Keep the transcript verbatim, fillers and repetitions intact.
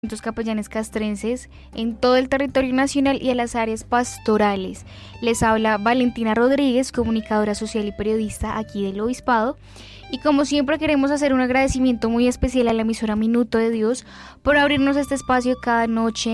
capellanes castrenses en todo el territorio nacional y a las áreas pastorales. Les habla Valentina Rodríguez, comunicadora social y periodista aquí del Obispado. Y como siempre queremos hacer un agradecimiento muy especial a la emisora Minuto de Dios por abrirnos este espacio cada noche